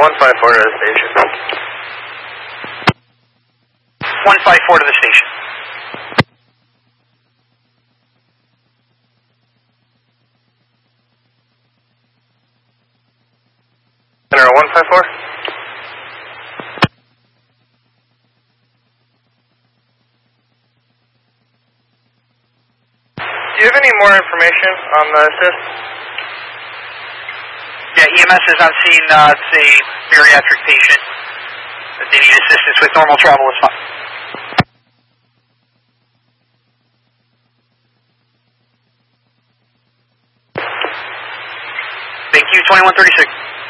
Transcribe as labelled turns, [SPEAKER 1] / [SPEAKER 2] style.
[SPEAKER 1] 154 to the station.
[SPEAKER 2] 154 to the station.
[SPEAKER 1] Center 154. Do you have any more information on the assist?
[SPEAKER 2] Yeah, EMS is on scene. It's a bariatric patient. They need assistance with normal travel is fine. Thank you, 2136.